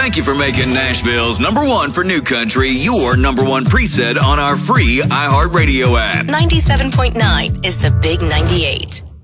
Thank you for making Nashville's #1 for New Country your #1 preset on our free iHeartRadio app. 97.9 is the Big 98.